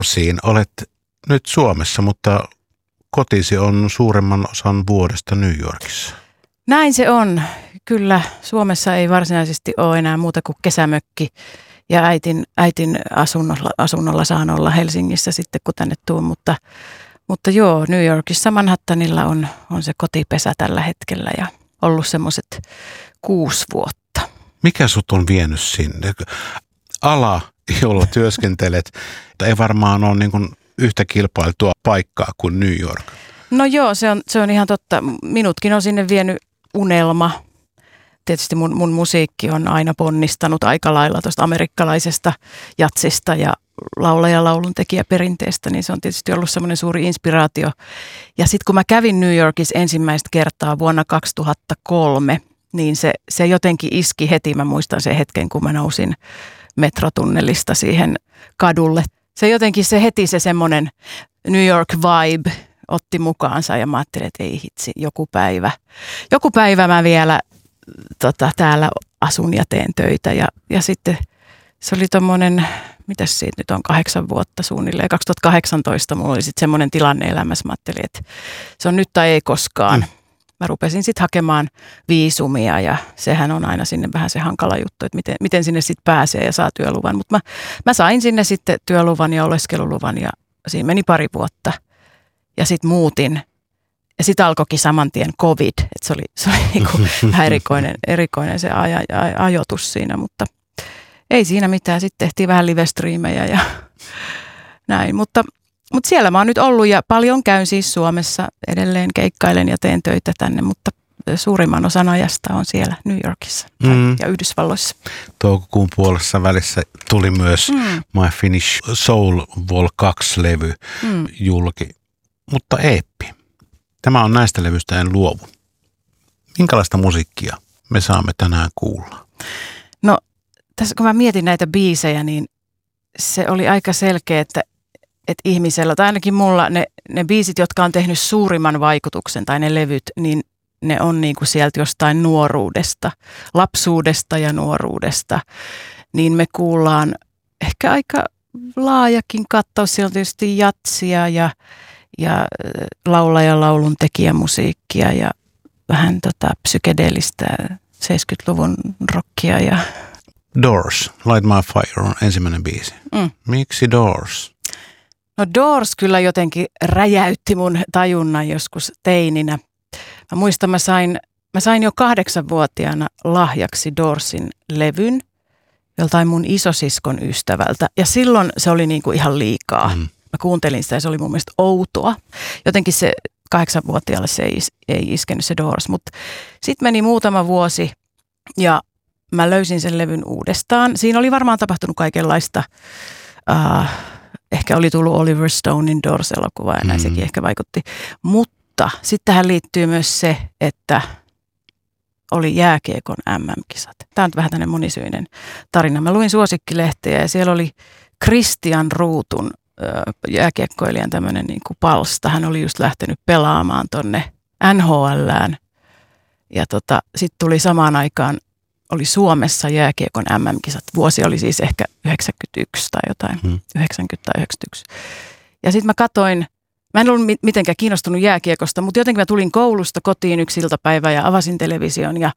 Doorsiin. Olet nyt Suomessa, mutta kotisi on suuremman osan vuodesta New Yorkissa. Näin se on. Kyllä Suomessa ei varsinaisesti ole enää muuta kuin kesämökki. Ja äitin asunnolla saan olla Helsingissä sitten, kun tänne tuun. Mutta joo, New Yorkissa Manhattanilla on se kotipesä tällä hetkellä ja ollut semmoiset 6 vuotta. Mikä sut on vienyt sinne? Ala, jolla työskentelet, ei varmaan ole niin kuin yhtä kilpailtua paikkaa kuin New York. No joo, se on ihan totta. Minutkin on sinne vienyt unelma. Tietysti mun musiikki on aina ponnistanut aika lailla tuosta amerikkalaisesta jatsista ja laulun tekijäperinteestä, niin se on tietysti ollut semmoinen suuri inspiraatio. Ja sitten kun mä kävin New Yorkissa ensimmäistä kertaa vuonna 2003, niin se jotenkin iski heti. Mä muistan sen hetken, kun mä nousin metrotunnelista siihen kadulle. Se heti se semmoinen New York vibe otti mukaansa ja mä ajattelin, että ei hitsi, joku päivä mä vielä täällä asun ja teen töitä ja sitten se oli tommonen, mitäs siitä nyt on 8 vuotta suunnilleen, 2018 mulla oli sitten semmoinen tilanne elämässä, mä ajattelin, että se on nyt tai ei koskaan. Mä rupesin sitten hakemaan viisumia ja sehän on aina sinne vähän se hankala juttu, että miten sinne sitten pääsee ja saa työluvan, mutta mä sain sinne sitten työluvan ja oleskeluluvan ja siinä meni 2 vuotta ja sitten muutin. Ja sitten alkoikin saman tien COVID, että se oli niinku vähän erikoinen se ajoitus siinä, mutta ei siinä mitään. Sitten tehtiin vähän live-striimejä ja näin, mutta siellä mä oon nyt ollut ja paljon käyn siis Suomessa, edelleen keikkailen ja teen töitä tänne, mutta suurimman osan ajasta on siellä New Yorkissa ja Yhdysvalloissa. Toukokuun puolessa välissä tuli myös My Finnish Soul Vol 2-levy julki, mutta eeppi. Tämä on näistä levyistä en luovu. Minkälaista musiikkia me saamme tänään kuulla? No tässä kun mä mietin näitä biisejä, niin se oli aika selkeä, että ihmisellä, tai ainakin mulla, ne biisit, jotka on tehnyt suurimman vaikutuksen, tai ne levyt, niin ne on niin kuin sieltä jostain nuoruudesta, lapsuudesta ja nuoruudesta. Niin me kuullaan ehkä aika laajakin kattaus. Siellä on tietysti jatsia ja laulun tekijämusiikkia ja vähän psykedeellistä 70-luvun rockia. Ja Doors, Light My Fire on ensimmäinen biisi. Miksi Doors? No Doors kyllä jotenkin räjäytti mun tajunnan joskus teininä. Mä muistan, mä sain jo 8-vuotiaana lahjaksi Doorsin levyn joltain mun isosiskon ystävältä. Ja silloin se oli niinku ihan liikaa. Mä kuuntelin sitä ja se oli mun mielestä outoa. Jotenkin se 8-vuotiaalle se ei iskenyt se Doors. Mutta sitten meni muutama vuosi ja mä löysin sen levyn uudestaan. Siinä oli varmaan tapahtunut kaikenlaista. Ehkä oli tullut Oliver Stonein Doors-elokuva ja näin sekin ehkä vaikutti. Mutta sitten tähän liittyy myös se, että oli jääkiekon MM-kisat. Tämä on vähän tämmöinen monisyinen tarina. Mä luin suosikkilehteä ja siellä oli Christian Ruutun jääkiekkoilijan tämmöinen niin kuin palsta. Hän oli just lähtenyt pelaamaan tonne NHLään. Ja sitten tuli samaan aikaan, oli Suomessa jääkiekon MM-kisat. Vuosi oli siis ehkä 91 tai jotain, 90 tai 91. Ja sitten mä katoin, mä en ollut mitenkään kiinnostunut jääkiekosta, mutta jotenkin mä tulin koulusta kotiin yksi iltapäivä ja avasin television ja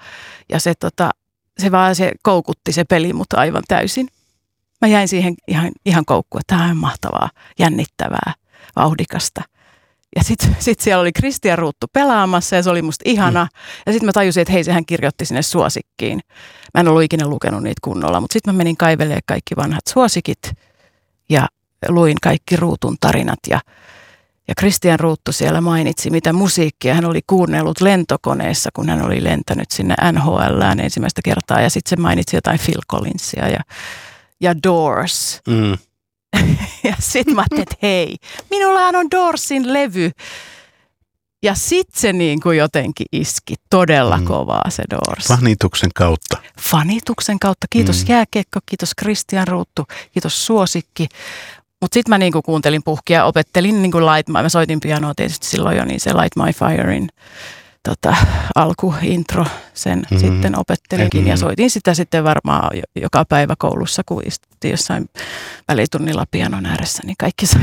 se koukutti se peli mut aivan täysin. Mä jäin siihen ihan koukkuun, että tämä on mahtavaa, jännittävää, vauhdikasta. Ja sit siellä oli Christian Ruuttu pelaamassa ja se oli musta ihana. Ja sitten mä tajusin, että hei, sehän kirjoitti sinne suosikkiin. Mä en ollut ikinä lukenut niitä kunnolla, mutta sitten mä menin kaivelemaan kaikki vanhat suosikit ja luin kaikki Ruutun tarinat. Ja Christian Ruuttu siellä mainitsi, mitä musiikkia hän oli kuunnellut lentokoneessa, kun hän oli lentänyt sinne NHLään ensimmäistä kertaa. Ja sitten se mainitsi jotain Phil Collinsia ja Doors. Ja sitten mä ajattelin, että hei, minullahan on Doorsin levy. Ja sitten se niin kuin jotenkin iski todella kovaa se Doors. Fanituksen kautta. Kiitos jääkiekko, kiitos Christian Ruuttu, kiitos suosikki. Mutta sitten mä niin kuin kuuntelin puhkia, opettelin niin kuin mä soitin pianoa tietysti silloin jo, niin se Light My Firein alkuintro, sen sitten opettelinkin ja soitin sitä sitten varmaan joka päivä koulussa, kun istuttiin jossain välitunnilla pianon ääressä, niin kaikki